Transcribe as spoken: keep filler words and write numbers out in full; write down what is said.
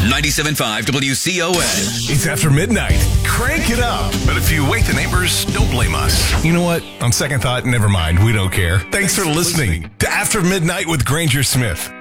ninety-seven point five W C O N. It's after midnight. Crank it up. But if you wake the neighbors, don't blame us. You know what? On second thought, never mind. We don't care. Thanks for listening to After Midnight with Granger Smith.